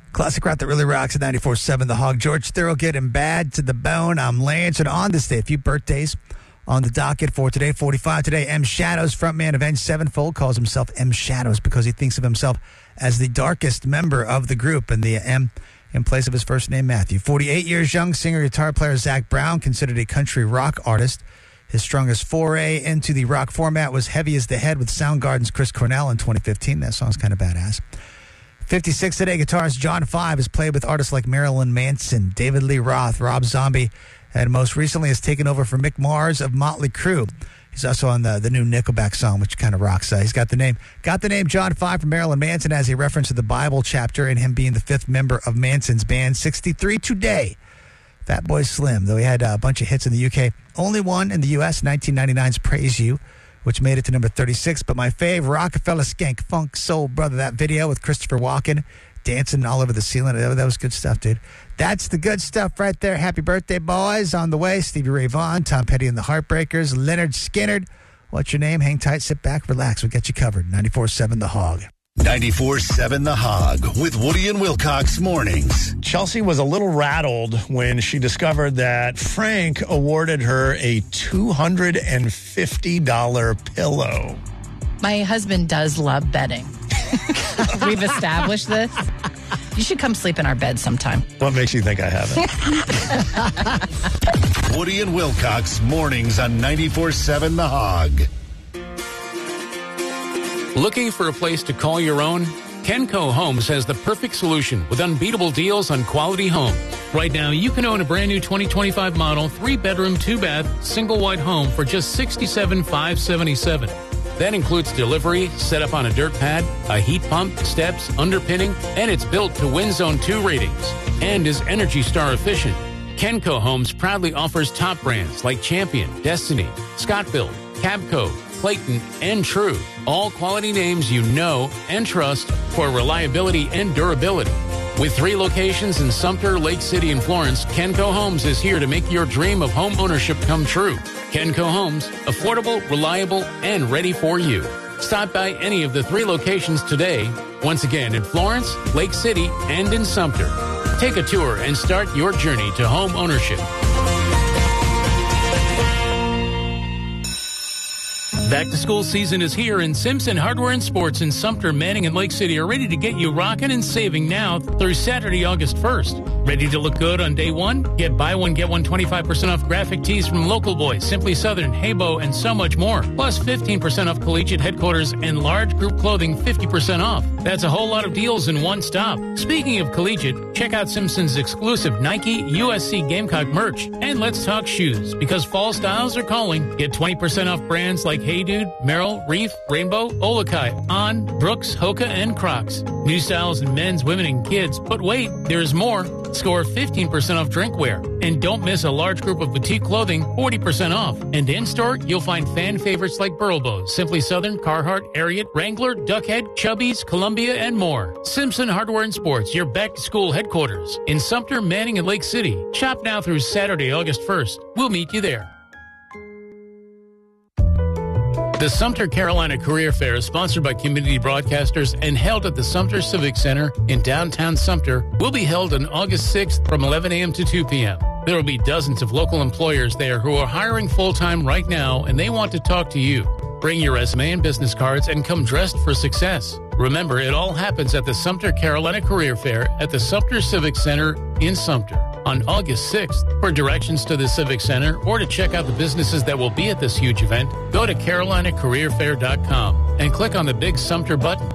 Classic rock that really rocks at 94.7 The Hog. George Thorogood and Bad to the Bone. I'm Lance, and on this day, a few birthdays on the docket for today. 45 today, M. Shadows frontman Avenged Sevenfold calls himself M. Shadows because he thinks of himself as the darkest member of the group, and the M in place of his first name, Matthew. 48 years young, singer-guitar player Zach Brown, considered a country rock artist. His strongest foray into the rock format was Heavy as the Head with Soundgarden's Chris Cornell in 2015. That song's kind of badass. 56 today, guitarist John Five has played with artists like Marilyn Manson, David Lee Roth, Rob Zombie, and most recently has taken over for Mick Mars of Motley Crue. He's also on the new Nickelback song, which kind of rocks. He's got the name John Five from Marilyn Manson as a reference to the Bible chapter and him being the fifth member of Manson's band. 63 today, Fatboy Slim, though he had a bunch of hits in the UK. Only one in the US, 1999's Praise You, which made it to number 36. But my fave, Rockefeller Skank Funk Soul Brother, that video with Christopher Walken dancing all over the ceiling. That was good stuff, dude. That's the good stuff right there. Happy birthday, boys. On the way, Stevie Ray Vaughan, Tom Petty and the Heartbreakers, Leonard Skinner. What's your name? Hang tight, sit back, relax. We'll get you covered. 94.7 The Hog. 94.7 The Hog with Woody and Wilcox mornings. Chelsea was a little rattled when she discovered that Frank awarded her a $250 pillow. My husband does love bedding. We've established this. You should come sleep in our bed sometime. What makes you think I haven't? Woody and Wilcox mornings on 94.7 The Hog. Looking for a place to call your own? Kenco Homes has the perfect solution with unbeatable deals on quality homes. Right now, you can own a brand new 2025 model, 3-bedroom, 2-bath, single-wide home for just $67,577. That includes delivery, set up on a dirt pad, a heat pump, steps, underpinning, and it's built to Wind Zone 2 ratings and is Energy Star efficient. Kenco Homes proudly offers top brands like Champion, Destiny, Scott-Built, Cabco, Clayton, and True. All quality names you know and trust for reliability and durability. With 3 locations in Sumter, Lake City, and Florence, Kenco Homes is here to make your dream of home ownership come true. Kenco Homes, affordable, reliable, and ready for you. Stop by any of the 3 locations today. Once again, in Florence, Lake City, and in Sumter. Take a tour and start your journey to home ownership. Back to school season is here, and Simpson Hardware and Sports in Sumter, Manning, and Lake City are ready to get you rocking and saving now through Saturday, August 1st. Ready to look good on day one? Get buy one, get one 25% off graphic tees from Local Boy, Simply Southern, Haybo, and so much more. Plus 15% off Collegiate Headquarters and large group clothing 50% off. That's a whole lot of deals in one stop. Speaking of Collegiate, check out Simpson's exclusive Nike USC Gamecock merch. And let's talk shoes, because fall styles are calling. Get 20% off brands like Hey Dude, Merrill, Reef, Rainbow, Olakai, On, Brooks, Hoka, and Crocs. New styles in men's, women, and kids. But wait, there's more. Score 15% off drinkware. And don't miss a large group of boutique clothing, 40% off. And in-store, you'll find fan favorites like Burl Bows, Simply Southern, Carhartt, Ariat, Wrangler, Duckhead, Chubbies, Columbia, and more. Simpson Hardware and Sports, your back-to-school headquarters. In Sumter, Manning, and Lake City. Shop now through Saturday, August 1st. We'll meet you there. The Sumter Carolina Career Fair is sponsored by Community Broadcasters and held at the Sumter Civic Center in downtown Sumter. Will be held on August 6th from 11 a.m. to 2 p.m. There will be dozens of local employers there who are hiring full-time right now, and they want to talk to you. Bring your resume and business cards and come dressed for success. Remember, it all happens at the Sumter Carolina Career Fair at the Sumter Civic Center in Sumter on August 6th. For directions to the Civic Center or to check out the businesses that will be at this huge event, go to carolinacareerfair.com and click on the big Sumter button.